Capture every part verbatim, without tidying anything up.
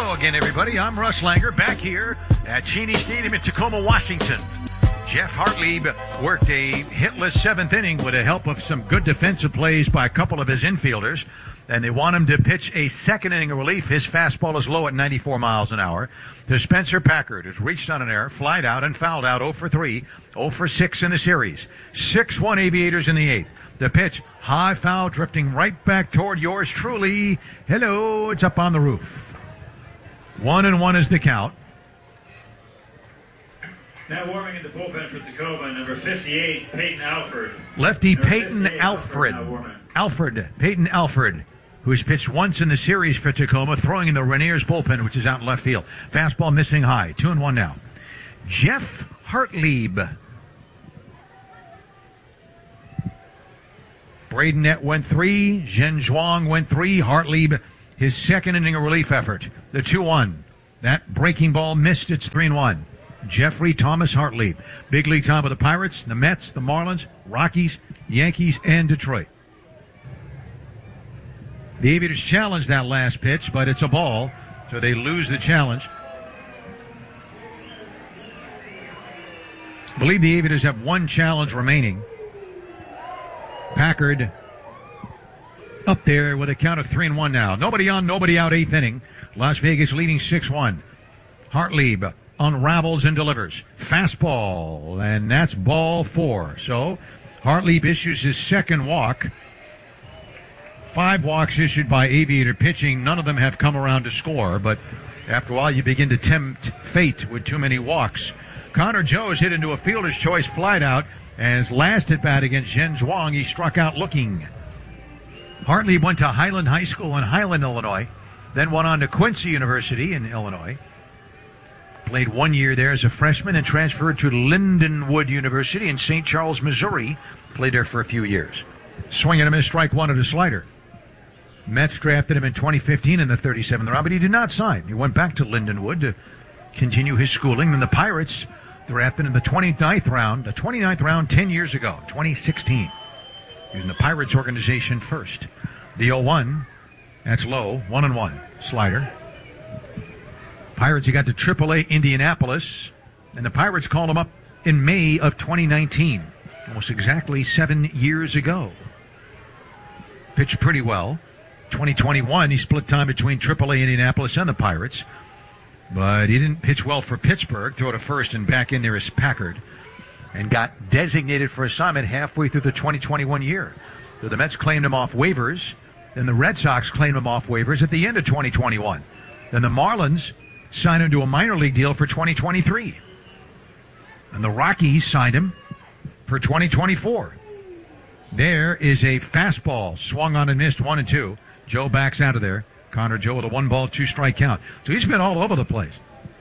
Hello again, everybody. I'm Russ Langer, back here at Cheney Stadium in Tacoma, Washington. Jeff Hartlieb worked a hitless seventh inning with the help of some good defensive plays by a couple of his infielders, and they want him to pitch a second inning of relief. His fastball is low at ninety-four miles an hour. To Spencer Packard, who's reached on an error, flied out and fouled out oh for three, oh for six in the series. six one Aviators in the eighth. The pitch, high foul, drifting right back toward yours truly. Hello, it's up on the roof. One and one is the count. Now warming in the bullpen for Tacoma, number fifty-eight, Peyton Alford. Lefty Peyton Alford. Alford, Peyton Alford, who's pitched once in the series for Tacoma, throwing in the Rainiers bullpen, which is out in left field. Fastball missing high. Two and one now. Jeff Hartlieb. Braden Net went three. Zhen Zhuang went three. Hartlieb, his second inning of relief effort. The two one. That breaking ball missed. It's three and one. Jeffrey Thomas Hartlieb. Big league time with the Pirates, the Mets, the Marlins, Rockies, Yankees, and Detroit. The Aviators challenged that last pitch, but it's a ball, so they lose the challenge. I believe the Aviators have one challenge remaining. Packard up there with a count of three and one now. Nobody on, nobody out, eighth inning. Las Vegas leading six one. Hartlieb unravels and delivers. Fastball, and that's ball four. So Hartlieb issues his second walk. Five walks issued by Aviator pitching. None of them have come around to score, but after a while you begin to tempt fate with too many walks. Connor Joe's hit into a fielder's choice flight out, and his last at bat against Zhen Zhuang, he struck out looking. Hartlieb went to Highland High School in Highland, Illinois, then went on to Quincy University in Illinois. Played one year there as a freshman and transferred to Lindenwood University in Saint Charles, Missouri. Played there for a few years. Swing and a miss, strike one at a slider. Mets drafted him in twenty fifteen in the thirty-seventh round, but he did not sign. He went back to Lindenwood to continue his schooling. Then the Pirates drafted him in the twenty-ninth round, the twenty-ninth round ten years ago, twenty sixteen. He was in the Pirates organization first. The oh one, that's low, one and one. Slider. Pirates, he got to triple A Indianapolis, and the Pirates called him up in May of twenty nineteen, almost exactly seven years ago. Pitched pretty well. twenty twenty-one, he split time between triple A Indianapolis and the Pirates, but he didn't pitch well for Pittsburgh, throw to first and back in there as Packard, and got designated for assignment halfway through the twenty twenty-one year. So the Mets claimed him off waivers, then the Red Sox claimed him off waivers at the end of twenty twenty-one. Then the Marlins signed him to a minor league deal for twenty twenty-three. And the Rockies signed him for twenty twenty-four. There is a fastball, swung on and missed, one and two. Joe backs out of there. Connor Joe with a one ball, two strike count. So he's been all over the place.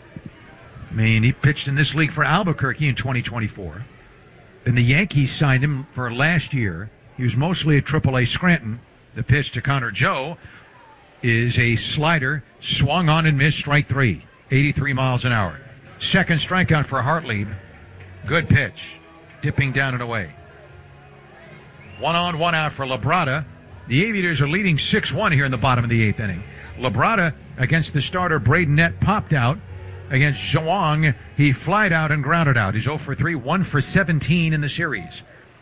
I mean, he pitched in this league for Albuquerque in twenty twenty-four. Then the Yankees signed him for last year. He was mostly at triple A Scranton. The pitch to Connor Joe is a slider, swung on and missed, strike three, eighty-three miles an hour. Second strikeout for Hartlieb. Good pitch, dipping down and away. One on, one out for Labrada. The Aviators are leading six one here in the bottom of the eighth inning. Labrada against the starter Braden Net popped out. Against Zhuang, he flied out and grounded out. He's oh for three, one for seventeen in the series.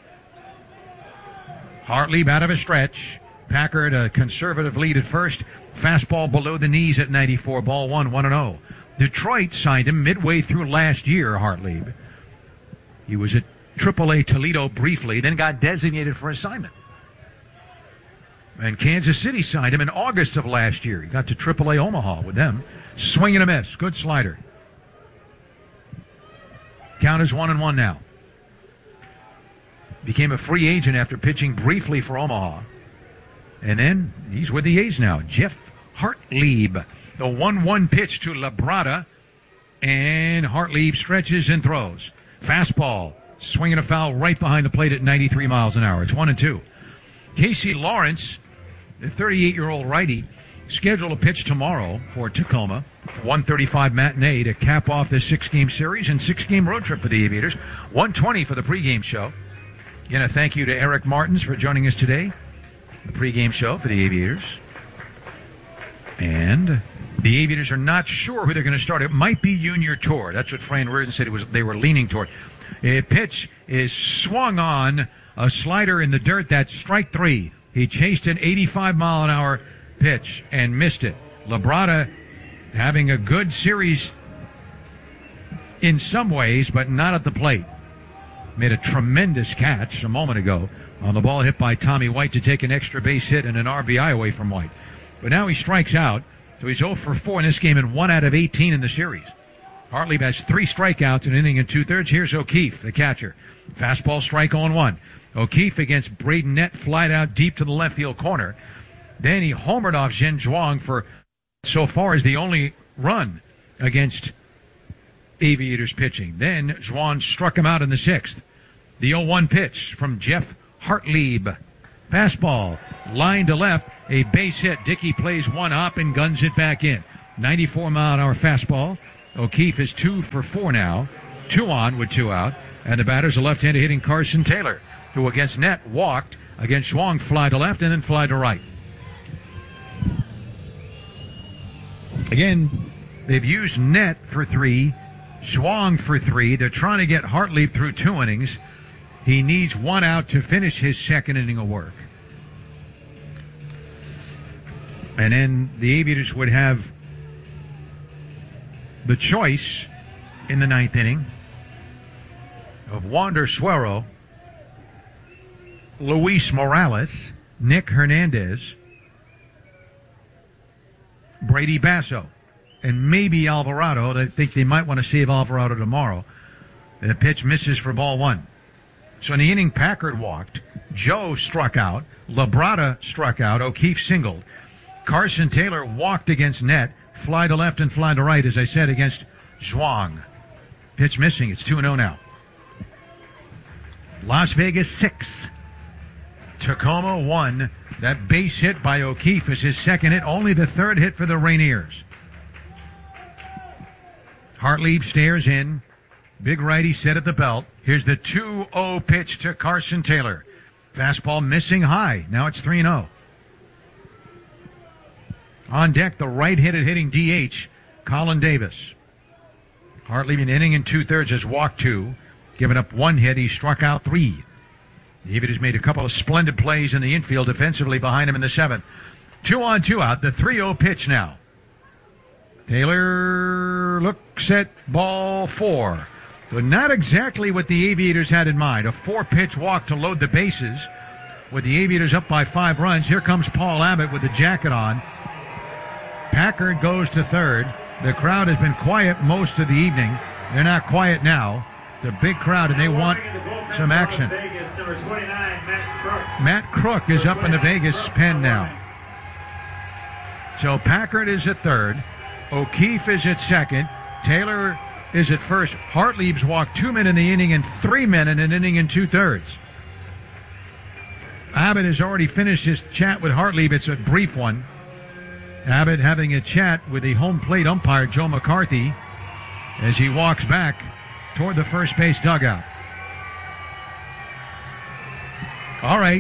Hartlieb out of a stretch. Packard, a conservative lead at first. Fastball below the knees at ninety-four, ball one, one and oh. Detroit signed him midway through last year, Hartlieb. He was at triple A Toledo briefly, then got designated for assignment. And Kansas City signed him in August of last year. He got to triple A Omaha with them. Swing and a miss. Good slider. Count is one and one now. Became a free agent after pitching briefly for Omaha. And then he's with the A's now. Jeff Hartlieb. The one one pitch to Labrada. And Hartlieb stretches and throws. Fastball. Swinging a foul right behind the plate at ninety-three miles an hour. It's one and two. Casey Lawrence, the thirty-eight-year-old righty, scheduled a pitch tomorrow for Tacoma. one thirty-five matinee to cap off this six-game series and six-game road trip for the Aviators. one twenty for the pregame show. Again, a thank you to Eric Martins for joining us today. The pregame show for the Aviators. And The Aviators are not sure who they're going to start. It might be Junior Tour. That's what Fran Reardon said it was. They were leaning toward. A pitch is swung on, a slider in the dirt. That's strike three. He chased an eighty-five mile an hour pitch and missed it. Labrada having a good series in some ways, but not at the plate. Made a tremendous catch a moment ago on the ball hit by Tommy White to take an extra base hit and an R B I away from White. But now he strikes out, so he's oh for four in this game and one out of eighteen in the series. Hartlieb has three strikeouts, an inning and two-thirds. Here's O'Keefe, the catcher. Fastball strike oh one. O'Keefe against Braden Nett, flied out deep to the left field corner. Then he homered off Zhen Zhuang for, so far, is the only run against Aviators pitching. Then Zhuang struck him out in the sixth. The oh one pitch from Jeff Hartlieb. Fastball, line to left, a base hit. Dickey plays one up and guns it back in. ninety-four mile an hour fastball. O'Keefe is two for four now. Two on with two out. And the batter's a left-handed hitting Carson Taylor, who against Nett walked, against Zhuang fly to left and then fly to right. Again, they've used Nett for three, Zhuang for three. They're trying to get Hartlieb through two innings. He needs one out to finish his second inning of work. And then the Aviators would have the choice in the ninth inning of Wander Suero, Luis Morales, Nick Hernandez, Brady Basso, and maybe Alvarado. I think they might want to save Alvarado tomorrow. The pitch misses for ball one. So in the inning, Packard walked. Joe struck out. Labrada struck out. O'Keefe singled. Carson Taylor walked against Nett. Fly to left and fly to right, as I said, against Zhuang. Pitch missing. It's two and oh now. Las Vegas six. Tacoma one. That base hit by O'Keefe is his second hit, only the third hit for the Rainiers. Hartlieb stares in. Big righty set at the belt. Here's the two oh pitch to Carson Taylor. Fastball missing high. Now it's three and oh. On deck, the right-handed hitting D H, Colin Davis. Hartlieb an inning and two-thirds has walked two. Given up one hit, he struck out three. The Aviators made a couple of splendid plays in the infield defensively behind him in the seventh. Two on, two out. The three oh pitch now. Taylor looks at ball four. So not exactly what the Aviators had in mind. A four-pitch walk to load the bases. With the Aviators up by five runs, here comes Paul Abbott with the jacket on. Packard goes to third. The crowd has been quiet most of the evening. They're not quiet now. It's a big crowd, and they want some action. Matt Crook is up in the Vegas pen now. So Packard is at third. O'Keefe is at second. Taylor is at first. Hartlieb's walked two men in the inning and three men in an inning and two-thirds. Abbott has already finished his chat with Hartlieb. It's a brief one. Abbott having a chat with the home plate umpire, Joe McCarthy, as he walks back toward the first base dugout. All right.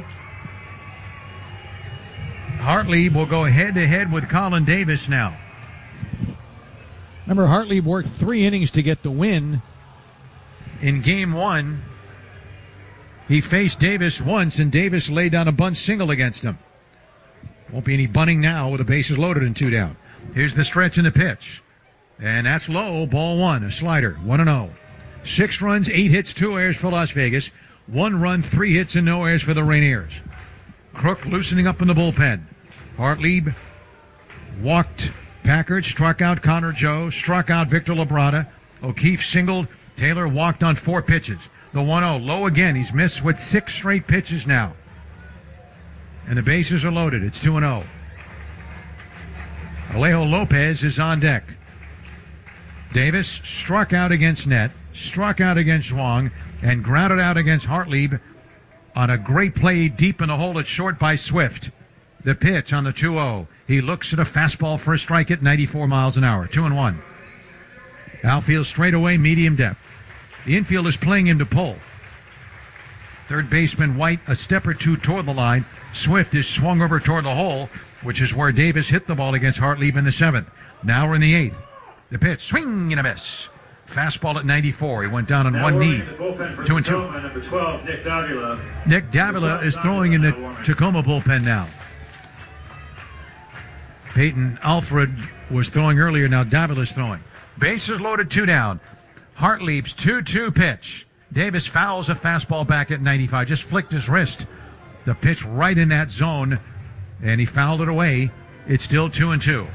Hartlieb will go head-to-head with Colin Davis now. Remember, Hartlieb worked three innings to get the win. In game one, he faced Davis once, and Davis laid down a bunt single against him. Won't be any bunting now with the bases loaded and two down. Here's the stretch and the pitch. And that's low, ball one, a slider, one and oh. Six runs, eight hits, two errors for Las Vegas. One run, three hits, and no errors for the Rainiers. Crook loosening up in the bullpen. Hartlieb walked Packard, struck out Connor Joe, struck out Victor Labrada. O'Keefe singled. Taylor walked on four pitches. The one oh, low again. He's missed with six straight pitches now. And the bases are loaded. It's two and oh. Alejo Lopez is on deck. Davis struck out against Nett, struck out against Zhuang, and grounded out against Hartlieb on a great play deep in the hole at short by Swift. The pitch on the two oh. He looks at a fastball for a strike at ninety-four miles an hour. Two and one. Outfield straightaway, medium depth. The infield is playing him to pull. Third baseman White a step or two toward the line. Swift is swung over toward the hole, which is where Davis hit the ball against Hartlieb in the seventh. Now we're in the eighth. The pitch, swing and a miss. Fastball at ninety-four. He went down on Now one working knee. in the bullpen for Two and two. Tacoma, number twelve, Nick Davila. Nick Davila is throwing in the Tacoma bullpen now. Peyton Alfred was throwing earlier. Now Davila's throwing. Bases loaded, two down. Hartlieb's two two pitch. Davis fouls a fastball back at ninety-five. Just flicked his wrist. The pitch right in that zone, and he fouled it away. It's still two and two.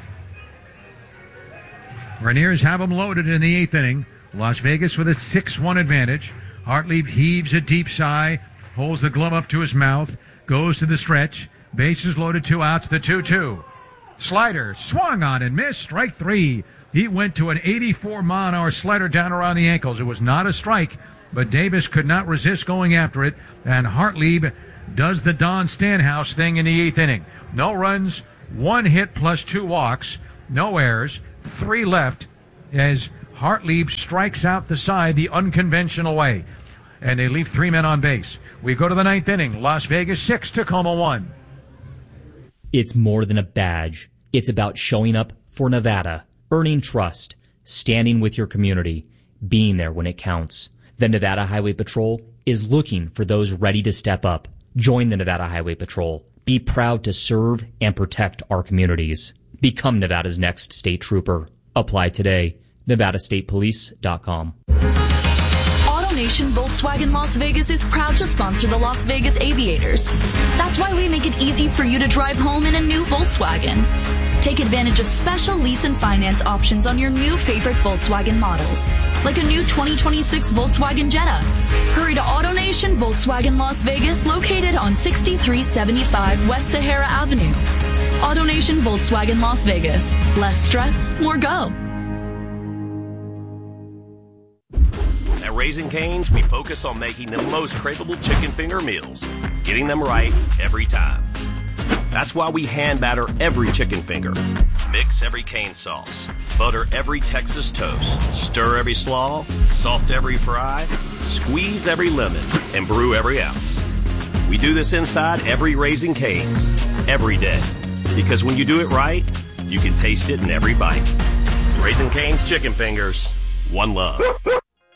Rainiers have them loaded in the eighth inning. Las Vegas with a six one advantage. Hartlieb heaves a deep sigh, holds the glove up to his mouth, goes to the stretch. Bases loaded, two outs, the two two. Slider swung on and missed. Strike three. He went to an eighty-four mile an hour slider down around the ankles. It was not a strike, but Davis could not resist going after it, and Hartlieb does the Don Stanhouse thing in the eighth inning. No runs, one hit plus two walks, no errors, three left as Hartlieb strikes out the side the unconventional way, and they leave three men on base. We go to the ninth inning. Las Vegas six, Tacoma one. It's more than a badge. It's about showing up for Nevada, earning trust, standing with your community, being there when it counts. The Nevada Highway Patrol is looking for those ready to step up. Join the Nevada Highway Patrol. Be proud to serve and protect our communities. Become Nevada's next state trooper. Apply today. Nevada State Police dot com. AutoNation Volkswagen Las Vegas is proud to sponsor the Las Vegas Aviators. That's why we make it easy for you to drive home in a new Volkswagen. Take advantage of special lease and finance options on your new favorite Volkswagen models, like a new twenty twenty-six Volkswagen Jetta. Hurry to AutoNation Volkswagen Las Vegas, located on sixty-three seventy-five West Sahara Avenue. AutoNation Volkswagen Las Vegas. Less stress, more go. At Raising Cane's, we focus on making the most craveable chicken finger meals, getting them right every time. That's why we hand batter every chicken finger, mix every cane sauce, butter every Texas toast, stir every slaw, salt every fry, squeeze every lemon, and brew every ounce. We do this inside every Raising Cane's, every day. Because when you do it right, you can taste it in every bite. Raising Cane's chicken fingers, one love.